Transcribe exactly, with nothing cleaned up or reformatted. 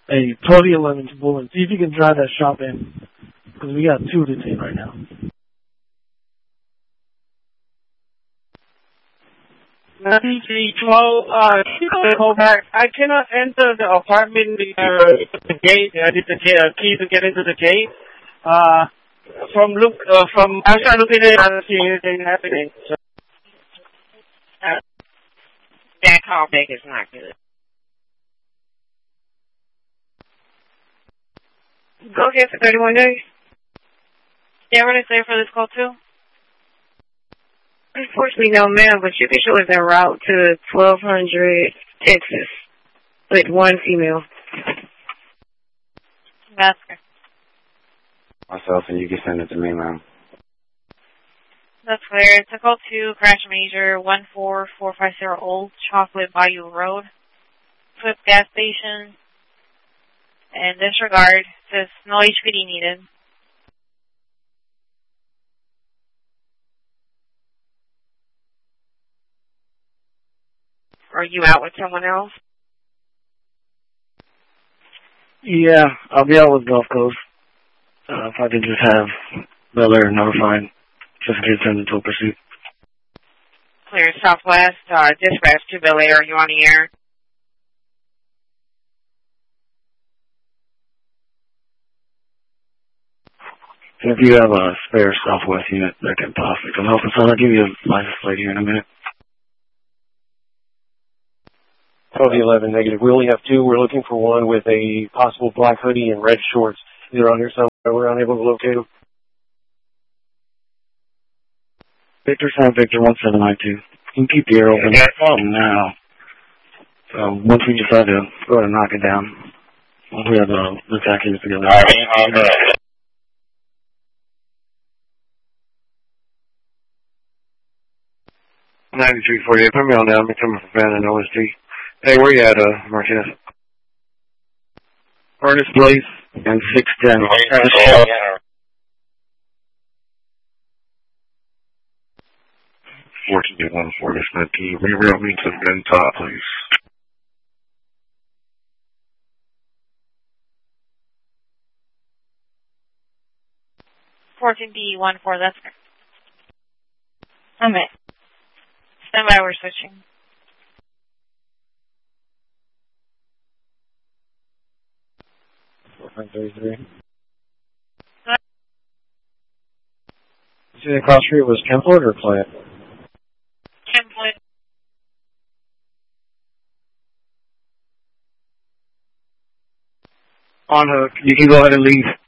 a twenty eleven Bullen. See if you can drive that shop in, because we got two detained right now. nine three twelve, uh, call back. I cannot enter the apartment because the gate, I need the uh, key to get into the gate. Uh, from look, uh, from outside looking at it, I don't see anything happening. So, uh, that call back is not good. Go ahead for thirty-one days. Yeah, what did I say for this call too? Unfortunately, no, ma'am, but you can show us en route to twelve hundred Texas with one female. That's good. Myself, and you can send it to me, ma'am. That's clear. It's a call to crash major one four four five zero Old Chocolate Bayou Road, Flip gas station, and disregard. Says no H P D needed. Are you out with someone else? Yeah, I'll be out with Gulf Coast. Uh, if I could just have Bel Air notified, just in case send into a pursuit. Clear Southwest, uh, dispatch to Bel Air. Are you on the air? If you have a spare Southwest unit that can possibly come help us out, I'll give you a license plate here in a minute. twelve eleven negative. We only have two. We're looking for one with a possible black hoodie and red shorts. They're on here somewhere. We're unable to locate them. Victor Sound Victor one seven nine two. You can keep the air open. Oh, now. So once we decide to go ahead and knock it down, once we have uh, the attack units together. All right, all right. ninety-three forty-eight. Put me on down. I'm coming from Van and O S T. Hey, where you at, uh, Martinez? Furnace Place and six ten. fourteen one Furnace nineteen. Reroute me to Ben Top, please. fourteen D one four, that's good. I'm in. Stand by, we're switching. four thirty-three. What? You see the cross street was Kempwood or Plant? Kempwood. On hook. You can go ahead and leave.